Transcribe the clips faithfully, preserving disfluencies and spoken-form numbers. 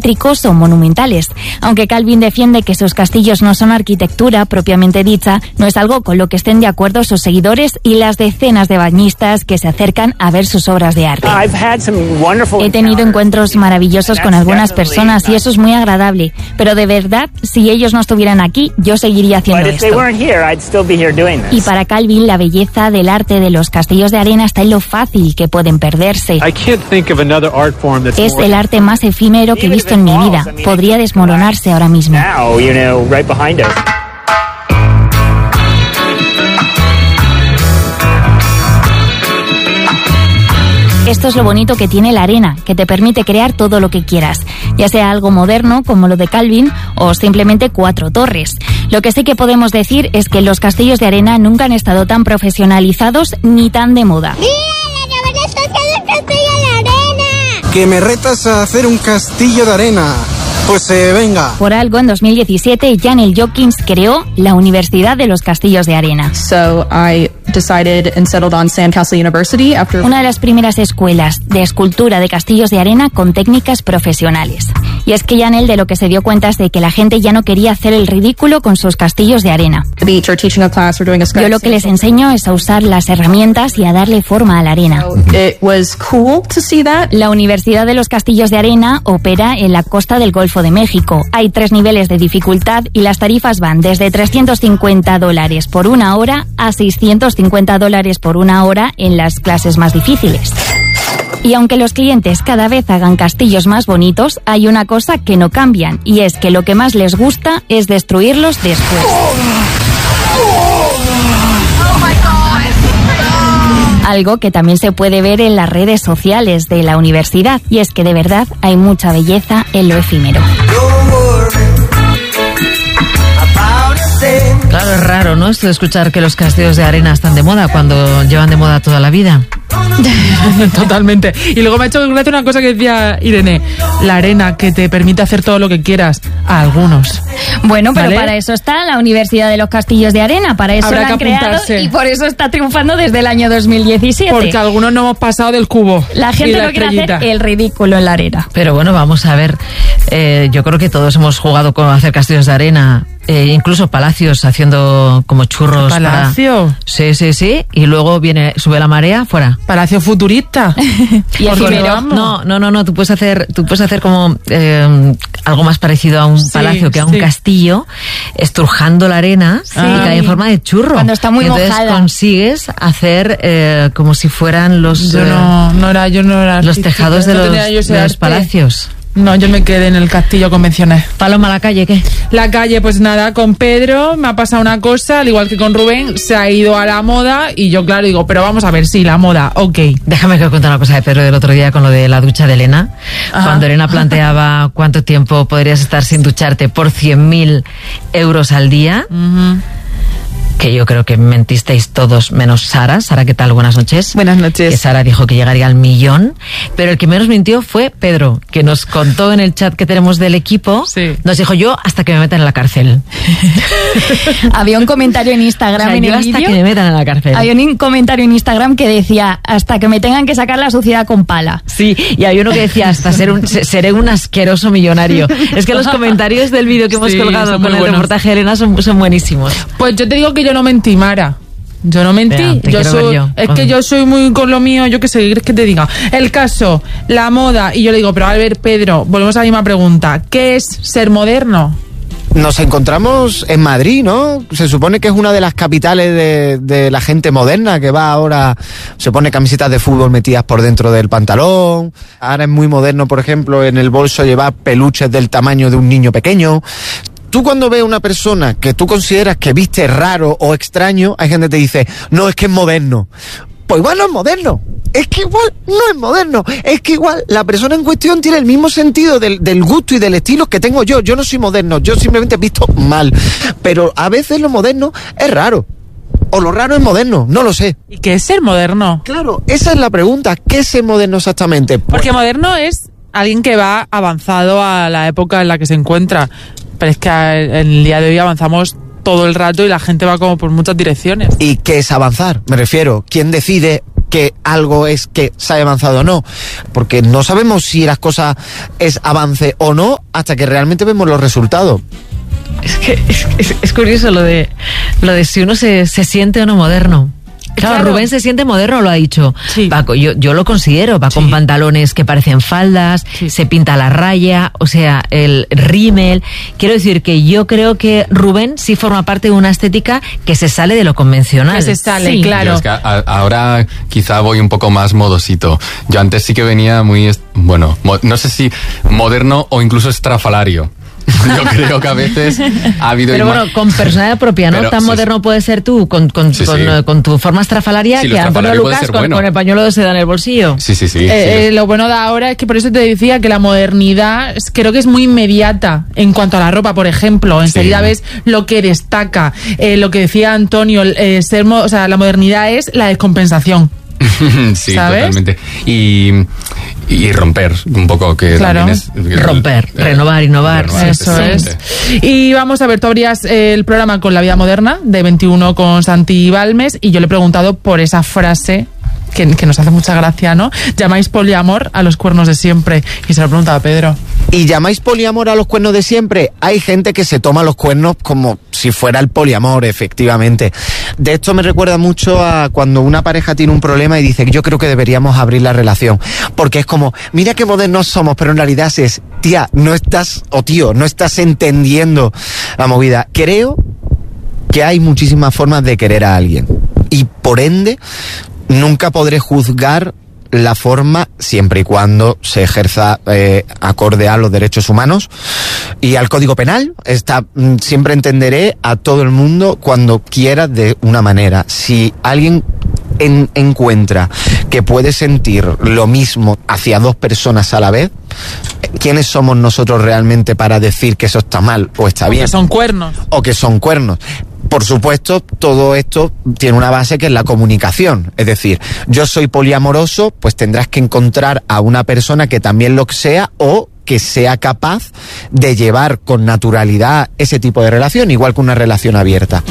céntricos o monumentales. Aunque Calvin defiende que sus castillos no son arquitectura propiamente dicha, no es algo con lo que estén de acuerdo sus seguidores y las decenas de bañistas que se acercan a ver sus obras de arte. He tenido encuentros maravillosos con algunas personas y eso es muy agradable, pero de verdad, si ellos no estuvieran aquí, yo seguiría haciendo esto. Y para Calvin, la belleza del arte de los castillos de arena está en lo fácil que pueden perderse. Es el arte más efímero que he visto en mi vida. Podría desmoronarse ahora mismo. Esto es lo bonito que tiene la arena, que te permite crear todo lo que quieras, ya sea algo moderno como lo de Calvin o simplemente cuatro torres. Lo que sí que podemos decir es que los castillos de arena nunca han estado tan profesionalizados ni tan de moda. ¡Mira, la novela está haciendo un castillo de arena! ¡Que me retas a hacer un castillo de arena! Pues eh, venga. Por algo, en dos mil diecisiete, Janel Jokins creó la Universidad de los Castillos de Arena. So I decided and settled on Sandcastle University after... Una de las primeras escuelas de escultura de castillos de arena con técnicas profesionales. Y es que Janel de lo que se dio cuenta es de que la gente ya no quería hacer el ridículo con sus castillos de arena. Yo lo que les enseño es a usar las herramientas y a darle forma a la arena. It was cool to see that. La Universidad de los Castillos de Arena opera en la costa del Golfo de México. Hay tres niveles de dificultad y las tarifas van desde trescientos cincuenta dólares por una hora a seiscientos cincuenta dólares por una hora en las clases más difíciles. Y aunque los clientes cada vez hagan castillos más bonitos, hay una cosa que no cambian, y es que lo que más les gusta es destruirlos después. Algo que también se puede ver en las redes sociales de la universidad, y es que de verdad hay mucha belleza en lo efímero. Claro, es raro, ¿no? Esto de escuchar que los castillos de arena están de moda cuando llevan de moda toda la vida. Totalmente. Y luego me ha hecho gracia una cosa que decía Irene: la arena que te permite hacer todo lo que quieras a algunos. Bueno, pero ¿vale? Para eso está la Universidad de los Castillos de Arena, para eso Habrá la han que creado apuntarse. y por eso está triunfando desde el año dos mil diecisiete. Porque algunos no hemos pasado del cubo. La gente la no quiere estrellita. hacer el ridículo en la arena. Pero bueno, vamos a ver. Eh, yo creo que todos hemos jugado con hacer castillos de arena. Eh, incluso palacios haciendo como churros. ¿Palacio? Para... Sí, sí, sí. Y luego viene, sube la marea, fuera. Palacio futurista. Y ¿Por dónde efímero. vamos? No, no, no, no. Tú puedes hacer, tú puedes hacer como eh, algo más parecido a un Sí, palacio que a un sí. castillo, estrujando la arena Sí. y cae en forma de churro. Cuando está muy y entonces mojada. consigues hacer eh, como si fueran los Yo eh, no, no era, yo no era los artística. tejados de No los, tenía yo ese de los arte. palacios. No, yo me quedé en el castillo convencional. Paloma, a la calle, ¿qué? La calle, pues nada, con Pedro me ha pasado una cosa, al igual que con Rubén, se ha ido a la moda y yo, claro, digo, pero vamos a ver, sí, la moda, ok. Déjame que os cuente una cosa de Pedro del otro día con lo de la ducha de Elena. Ajá. Cuando Elena planteaba cuánto tiempo podrías estar sin ducharte por cien mil euros al día, Uh-huh. que yo creo que mentisteis todos menos Sara. Sara, ¿qué tal? Buenas noches. Buenas noches. Que Sara dijo que llegaría al millón, pero el que menos mintió fue Pedro, que nos contó en el chat que tenemos del equipo, Sí. nos dijo: yo hasta que me metan en la cárcel. Había un comentario en O Instagram sea, en yo el hasta vídeo. que me metan en la cárcel. Había un comentario en Instagram que decía: hasta que me tengan que sacar la suciedad con pala. Sí, y hay uno que decía hasta ser un, se- seré un asqueroso millonario. Es que los comentarios del vídeo que hemos Sí, colgado son con muy el buenos. reportaje de Elena son, son buenísimos. Pues yo te digo que yo no mentí, Mara. Yo no mentí. Vea, te yo quiero soy, ver yo. Es Con- que yo soy muy con lo mío, yo qué sé, ¿quieres que te diga? El caso, la moda, y yo le digo, pero a ver, Pedro, volvemos a la misma pregunta. ¿Qué es ser moderno? Nos encontramos en Madrid, ¿no? Se supone que es una de las capitales de, de la gente moderna que va ahora, se pone camisetas de fútbol metidas por dentro del pantalón. Ahora es muy moderno, por ejemplo, en el bolso llevar peluches del tamaño de un niño pequeño. Tú cuando ves a una persona que tú consideras que viste raro o extraño, hay gente que te dice, no, es que es moderno. Pues igual no es moderno. Es que igual no es moderno. Es que igual la persona en cuestión tiene el mismo sentido del, del gusto y del estilo que tengo yo. Yo no soy moderno, yo simplemente he visto mal. Pero a veces lo moderno es raro. O lo raro es moderno, no lo sé. ¿Y qué es ser moderno? Claro, esa es la pregunta. ¿Qué es ser moderno exactamente? Porque moderno es alguien que va avanzado a la época en la que se encuentra. Pero es que en el día de hoy avanzamos todo el rato y la gente va como por muchas direcciones. ¿Y qué es avanzar? Me refiero, ¿quién decide que algo es que se haya avanzado o no, porque no sabemos si las cosas es avance o no hasta que realmente vemos los resultados. Es que es, es, es curioso lo de lo de si uno se, se siente o no moderno. Claro, claro, Rubén se siente moderno, lo ha dicho. Sí. Va, yo, yo lo considero, va sí. con pantalones que parecen faldas, sí. se pinta la raya, o sea, el rímel. Quiero decir que yo creo que Rubén sí forma parte de una estética que se sale de lo convencional. Que se sale, sí. claro. Yo es que a, ahora quizá voy un poco más modosito. Yo antes sí que venía muy, bueno, mo, no sé si moderno o incluso estrafalario. Yo creo que a veces ha habido... Pero bueno, con personalidad propia, ¿no? Pero, Tan sí, moderno puedes ser tú con, con, sí, con, sí. con tu forma estrafalaria sí, que Antonio Lucas con, bueno. con el pañuelo de seda en el bolsillo. Sí, sí, sí. Eh, sí eh, lo bueno de ahora es que por eso te decía que la modernidad creo que es muy inmediata en cuanto a la ropa, por ejemplo. Enseguida sí. ves lo que destaca. Eh, lo que decía Antonio, eh, ser, o sea, la modernidad es la descompensación. Sí, ¿sabes? Totalmente. Y, y romper un poco, que claro. también es... El, romper, eh, renovar, innovar. renovar eso es. Y vamos a ver, tú abrías el programa con La Vida Moderna, de veintiuno con Santi Balmes, y yo le he preguntado por esa frase que, que nos hace mucha gracia, ¿no? Llamáis poliamor a los cuernos de siempre. Y se lo he preguntado a Pedro. ¿Y llamáis poliamor a los cuernos de siempre? Hay gente que se toma los cuernos como si fuera el poliamor, efectivamente. De esto me recuerda mucho a cuando una pareja tiene un problema y dice, yo creo que deberíamos abrir la relación. Porque es como, mira qué modernos somos, pero en realidad es, tía, no estás, o tío, no estás entendiendo la movida. Creo que hay muchísimas formas de querer a alguien. Y por ende, nunca podré juzgar la forma siempre y cuando se ejerza eh, acorde a los derechos humanos y al Código Penal. Está, siempre entenderé a todo el mundo cuando quiera de una manera. Si alguien en, encuentra que puede sentir lo mismo hacia dos personas a la vez, ¿quiénes somos nosotros realmente para decir que eso está mal o está bien? O que son cuernos. O que son cuernos. Por supuesto, todo esto tiene una base que es la comunicación. Es decir, yo soy poliamoroso, pues tendrás que encontrar a una persona que también lo sea o que sea capaz de llevar con naturalidad ese tipo de relación, igual que una relación abierta.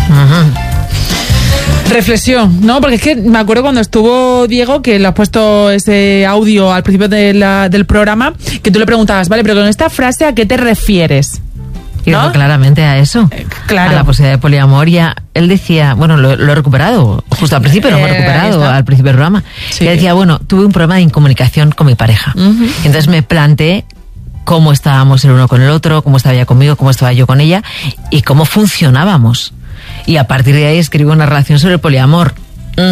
Uh-huh. Reflexión, ¿no? Porque es que me acuerdo cuando estuvo Diego, que le has puesto ese audio al principio de la, del programa, que tú le preguntabas, vale, pero con esta frase, ¿a qué te refieres? ¿No? Claramente a eso, eh, claro. a la posibilidad de poliamor. Ya él decía, bueno, lo, lo he recuperado, justo al principio, lo hemos recuperado, al principio del programa. Sí. Él decía, bueno, tuve un problema de incomunicación con mi pareja. Uh-huh. Entonces me planteé cómo estábamos el uno con el otro, cómo estaba ella conmigo, cómo estaba yo con ella y cómo funcionábamos. Y a partir de ahí escribo una relación sobre el poliamor. Mm.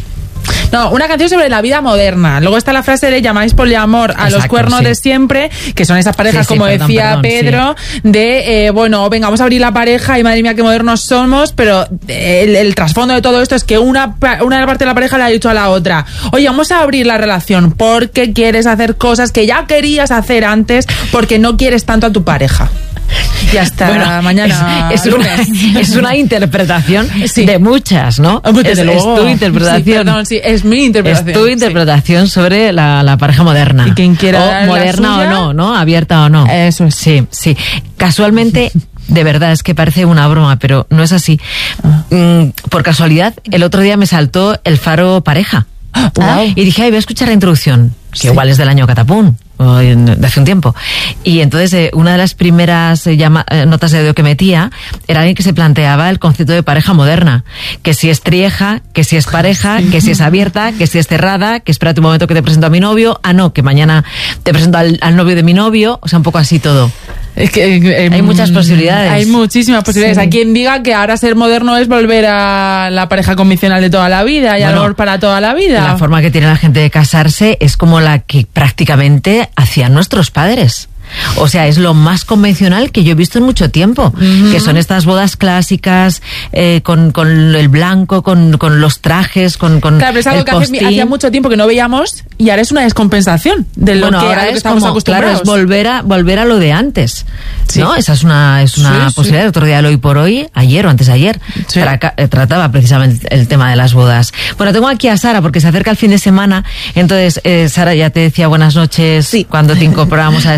No, una canción sobre la vida moderna. Luego está la frase de llamáis poliamor a Exacto, los cuernos sí. de siempre, que son esas parejas, sí, sí, como perdón, decía perdón, Pedro, sí. de, eh, bueno, venga, vamos a abrir la pareja y madre mía qué modernos somos, pero el, el trasfondo de todo esto es que una, una parte de la pareja le ha dicho a la otra, oye, vamos a abrir la relación porque quieres hacer cosas que ya querías hacer antes porque no quieres tanto a tu pareja. Y hasta bueno, mañana. Es, es, una, es una interpretación sí. de muchas, ¿no? Es, es tu interpretación. Sí, perdón, sí, es mi interpretación. Es tu interpretación sí. sobre la, la pareja moderna. Y quien quiera o moderna suya, o no, ¿no? Abierta o no. Eso es. Sí, sí. Casualmente, de verdad, es que parece una broma, pero no es así. Ah. Mm, por casualidad, el otro día me saltó el Faro Pareja. Wow. Y dije, ay, voy a escuchar la introducción, que sí. igual es del año Catapún, de hace un tiempo. Y entonces eh, una de las primeras eh, llama, eh, notas de audio que metía era alguien que se planteaba el concepto de pareja moderna, que si es trieja, que si es pareja, sí. que si es abierta, que si es cerrada, que espérate un momento que te presento a mi novio, ah no, que mañana te presento al, al novio de mi novio, o sea, un poco así todo. Es que eh, hay muchas posibilidades. Hay muchísimas posibilidades. Sí. Hay quien diga que ahora ser moderno es volver a la pareja convencional de toda la vida y bueno, amor para toda la vida. La forma que tiene la gente de casarse es como la que prácticamente hacían nuestros padres. O sea, es lo más convencional que yo he visto en mucho tiempo, uh-huh. que son estas bodas clásicas eh, con, con el blanco, con, con los trajes, con, con claro, pero es algo el que postín. hace, hacía mucho tiempo que no veíamos y ahora es una descompensación de lo bueno, que, ahora a lo que es estamos como, acostumbrados. Claro, es volver a, volver a lo de antes, sí. ¿no? Esa es una, es una sí, posibilidad. Sí. Otro día, el hoy por hoy, ayer o antes de ayer, sí. tra- trataba precisamente el tema de las bodas. Bueno, tengo aquí a Sara porque se acerca el fin de semana, entonces, eh, Sara, ya te decía buenas noches sí. cuando te incorporamos a esta, esta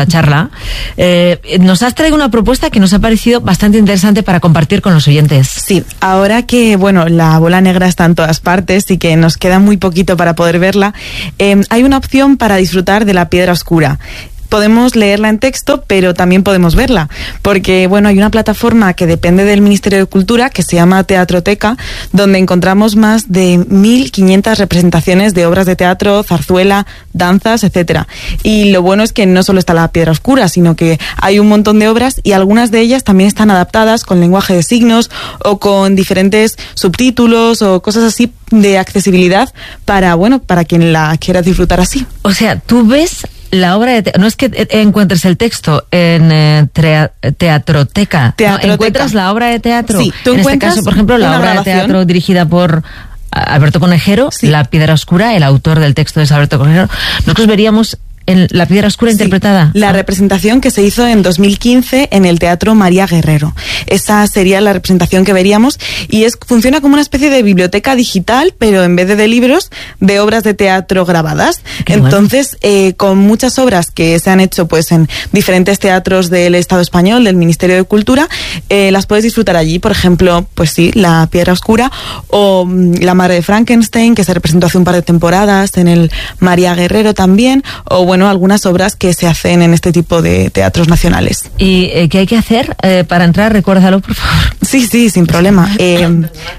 esta charla, eh, nos has traído una propuesta que nos ha parecido bastante interesante para compartir con los oyentes. Sí, ahora que, bueno, la bola negra está en todas partes y que nos queda muy poquito para poder verla, eh, hay una opción para disfrutar de la piedra oscura. Podemos leerla en texto, pero también podemos verla, porque bueno, hay una plataforma que depende del Ministerio de Cultura que se llama Teatroteca, donde encontramos más de mil quinientas representaciones de obras de teatro, zarzuela, danzas, etcétera. Y lo bueno es que no solo está la piedra oscura, sino que hay un montón de obras y algunas de ellas también están adaptadas con lenguaje de signos o con diferentes subtítulos o cosas así de accesibilidad para, bueno, para quien la quiera disfrutar así. O sea, tú ves la obra de te- no es que eh, encuentres el texto en eh, trea- teatroteca, Teatroteca. ¿no? Encuentras la obra de teatro. Sí, tú en este encuentras caso, por ejemplo, la una obra grabación. de teatro dirigida por Alberto Conejero, Sí. La Piedra Oscura, el autor del texto es Alberto Conejero. Nosotros veríamos en La Piedra Oscura Sí, interpretada. la Ah. representación que se hizo en dos mil quince en el Teatro María Guerrero. Esa sería la representación que veríamos y es funciona como una especie de biblioteca digital, pero en vez de de libros, de obras de teatro grabadas. Qué Entonces, eh, con muchas obras que se han hecho pues en diferentes teatros del Estado español, del Ministerio de Cultura, eh, las puedes disfrutar allí. Por ejemplo, pues sí, La Piedra Oscura o mm, La Madre de Frankenstein, que se representó hace un par de temporadas en el María Guerrero también, o bueno, algunas obras que se hacen en este tipo de teatros nacionales. ¿Y eh, qué hay que hacer eh, para entrar? Recuérdalo, por favor. Sí, sí, sin problema. Eh,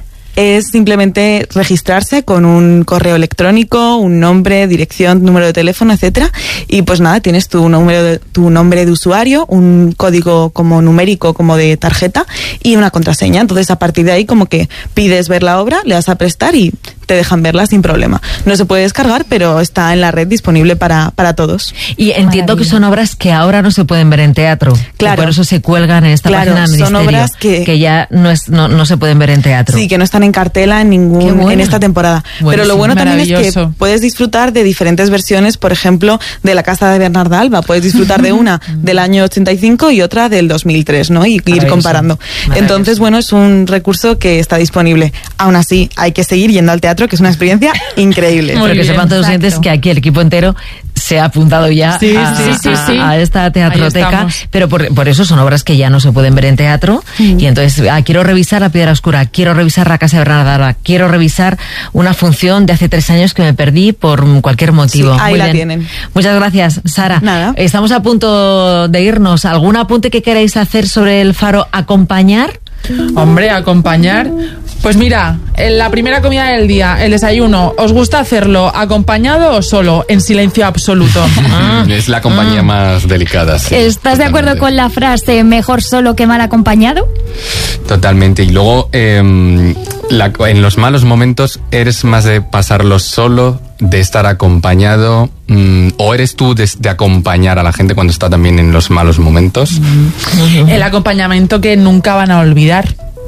es simplemente registrarse con un correo electrónico, un nombre, dirección, número de teléfono, etcétera. Y pues nada, tienes tu número de, tu nombre de usuario, un código como numérico, como de tarjeta y una contraseña. Entonces, a partir de ahí, como que pides ver la obra, le das a prestar y te dejan verla sin problema. No se puede descargar, pero está en la red disponible para, para todos. Y entiendo Maravilla. que son obras que ahora no se pueden ver en teatro. Claro. Que por eso se cuelgan en esta Claro, página del son Ministerio. obras que- ya no, es, no, no se pueden ver en teatro. Sí, que no están en cartela en Qué ningún bueno. en esta temporada. Pero Buenísimo, lo bueno también es que maravilloso. puedes disfrutar de diferentes versiones, por ejemplo, de La Casa de Bernarda Alba. Puedes disfrutar de una del año ochenta y cinco y otra del dos mil tres, ¿no? Y ir Maravilloso, comparando. maravilloso. Entonces, bueno, es un recurso que está disponible. Aún así, hay que seguir yendo al teatro, que es una experiencia increíble. Pero que bien, sepan todos los exacto. oyentes que aquí el equipo entero se ha apuntado ya Sí, a, sí, sí, a- sí. a esta Ahí teatroteca, estamos. pero por, por eso son obras que ya no se pueden ver en teatro. Y entonces, ah, quiero revisar La Piedra Oscura, quiero revisar La Casa de Bernarda Alba, quiero revisar una función de hace tres años que me perdí por cualquier motivo. Sí, ahí Muy la bien. tienen. Muchas gracias, Sara. Nada. Estamos a punto de irnos. ¿Algún apunte que queráis hacer sobre el Faro Acompañar? Hombre, acompañar. Pues mira, en la primera comida del día, el desayuno, ¿os gusta hacerlo acompañado o solo, en silencio absoluto? Mm, es la compañía más delicada. Sí, ¿Estás de acuerdo totalmente. con la frase mejor solo que mal acompañado? Totalmente. Y luego, eh, la- en los malos momentos, ¿eres más de pasarlo solo, de estar acompañado? Mm, ¿O eres tú de, de acompañar a la gente cuando está también en los malos momentos? El acompañamiento que nunca van a olvidar.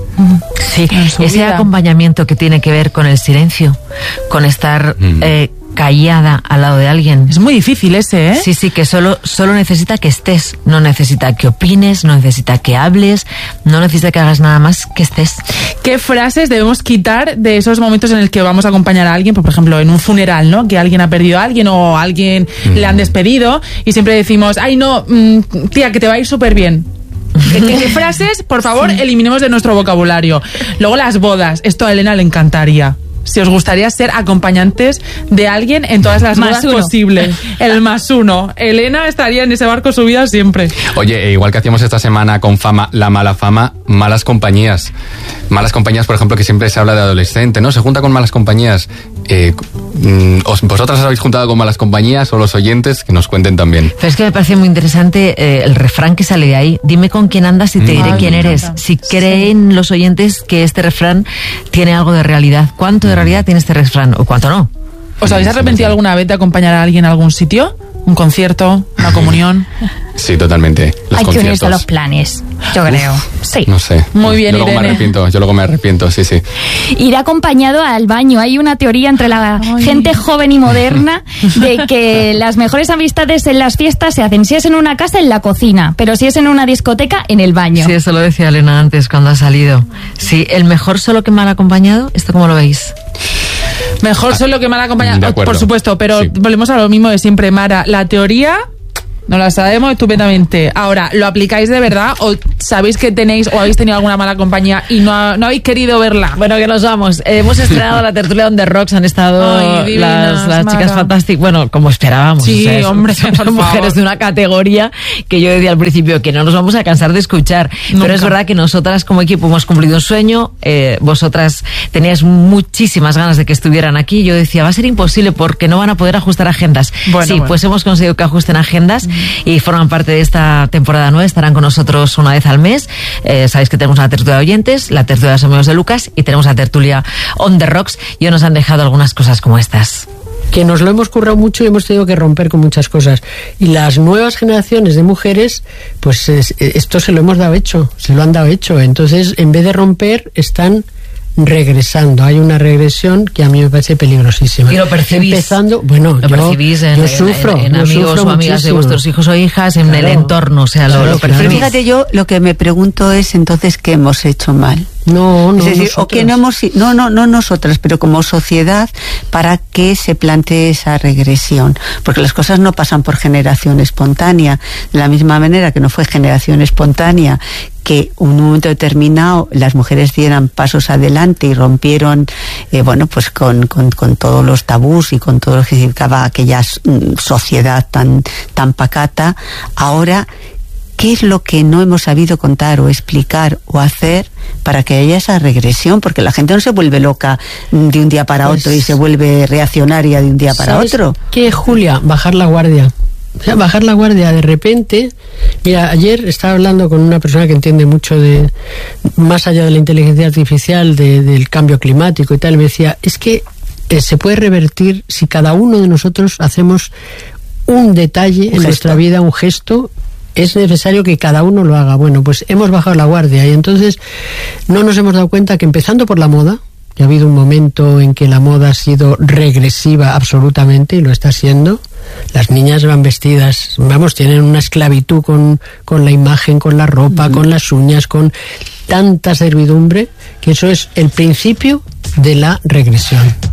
Sí, En su ese vida. acompañamiento que tiene que ver con el silencio, con estar Mm. eh, callada al lado de alguien. Es muy difícil ese, ¿eh? Sí, sí, que solo, solo necesita que estés, no necesita que opines, no necesita que hables, no necesita que hagas nada más que estés. ¿Qué frases debemos quitar de esos momentos en el que vamos a acompañar a alguien? Pues, por ejemplo, en un funeral, ¿no? Que alguien ha perdido a alguien o a alguien le han despedido y siempre decimos, ay, no, mm, tía, que te va a ir súper bien. ¿Qué, qué- qué frases, por favor, eliminemos de nuestro vocabulario? Luego las bodas. Esto a Elena le encantaría. Si os gustaría ser acompañantes de alguien en todas las Más bodas uno. posibles. El más uno. Elena estaría en ese barco subida siempre. Oye, e igual que hacíamos esta semana con fama, la mala fama, malas compañías. Malas compañías, por ejemplo, que siempre se habla de adolescente, ¿no? Se junta con malas compañías. Eh, mm, ¿os- ¿Vosotras os habéis juntado con malas compañías o los oyentes? Que nos cuenten también. Pero es que me parece muy interesante eh, el refrán que sale de ahí. Dime con quién andas y te diré Ay, quién me eres. encanta. Si creen los oyentes que este refrán tiene algo de realidad. ¿Cuánto de realidad tiene este refrán o cuánto no? ¿Os habéis arrepentido alguna vez de acompañar a alguien a algún sitio? ¿Un concierto? ¿Una comunión? Sí, totalmente. Los Hay que unirse a conciertos. los planes, yo creo. Sí. No sé. Muy bien, yo luego me Irene. arrepiento, yo luego me arrepiento, sí, sí. Ir acompañado al baño. Hay una teoría entre la gente joven y moderna de que las mejores amistades en las fiestas se hacen, si es en una casa, en la cocina, pero si es en una discoteca, en el baño. Sí, eso lo decía Elena antes cuando ha salido. Sí, el mejor solo que mal acompañado. ¿Esto cómo lo veis? Mejor solo que mal acompañado, de acuerdo. por supuesto, pero Sí. volvemos a lo mismo de siempre, Mara. La teoría No la sabemos estupendamente. Ahora, ¿lo aplicáis de verdad o sabéis que tenéis o habéis tenido alguna mala compañía y no, ha, no habéis querido verla? Bueno, que nos vamos. Eh, hemos estrenado la tertulia On The Rocks, han estado Ay, divinas, las, las chicas fantásticas. Bueno, como esperábamos. Sí, o sea, hombre, son, son mujeres de una categoría que yo decía al principio que no nos vamos a cansar de escuchar. Nunca. Pero es verdad que nosotras como equipo hemos cumplido un sueño. Eh, vosotras teníais muchísimas ganas de que estuvieran aquí. Yo decía, va a ser imposible porque no van a poder ajustar agendas. Bueno, sí, bueno. Pues hemos conseguido que ajusten agendas. Mm. Y forman parte de esta temporada nueva, estarán con nosotros una vez al mes. Eh, sabéis que tenemos la tertulia de oyentes, la tertulia de los amigos de Lucas y tenemos la tertulia On The Rocks y hoy nos han dejado algunas cosas como estas. Que nos lo hemos currado mucho y hemos tenido que romper con muchas cosas. Y las nuevas generaciones de mujeres, pues es, esto se lo hemos dado hecho, se lo han dado hecho. Entonces, en vez de romper, están regresando. Hay una regresión que a mí me parece peligrosísima. Y lo percibís. Empezando, bueno, lo yo, percibís en, yo sufro, en, en, en yo amigos sufro o amigas muchísimo. de vuestros hijos o hijas, en claro. el entorno, o sea, lo, claro, lo percibís. Pero fíjate, yo lo que me pregunto es entonces qué hemos hecho mal. No, no, es decir, nosotras. o que no hemos, no, no, no nosotras, pero como sociedad, para que se plantee esa regresión, porque las cosas no pasan por generación espontánea, de la misma manera que no fue generación espontánea que en un momento determinado las mujeres dieran pasos adelante y rompieron, eh, bueno, pues con, con, con todos los tabús y con todo lo que significaba aquella sociedad tan, tan pacata. Ahora, ¿qué es lo que no hemos sabido contar o explicar o hacer para que haya esa regresión? Porque la gente no se vuelve loca de un día para pues, otro y se vuelve reaccionaria de un día para otro. ¿Qué, Julia? Bajar la guardia. O sea, bajar la guardia de repente. Mira, ayer estaba hablando con una persona que entiende mucho de, más allá de la inteligencia artificial, de, del cambio climático y tal, y me decía, es que eh, se puede revertir si cada uno de nosotros hacemos un detalle un en gesto. Nuestra vida, un gesto. Es necesario que cada uno lo haga. Bueno, pues hemos bajado la guardia y entonces no nos hemos dado cuenta que empezando por la moda, que ha habido un momento en que la moda ha sido regresiva absolutamente y lo está siendo. Las niñas van vestidas, vamos, tienen una esclavitud con, con la imagen, con la ropa, mm. con las uñas, con tanta servidumbre, que eso es el principio de la regresión.